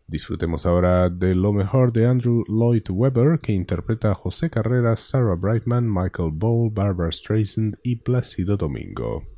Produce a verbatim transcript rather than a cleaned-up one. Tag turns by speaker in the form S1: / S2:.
S1: Disfrutemos ahora de lo mejor de Andrew Lloyd Webber, que interpreta a José Carreras, Sarah Brightman, Michael Ball, Barbara Streisand y Plácido Domingo.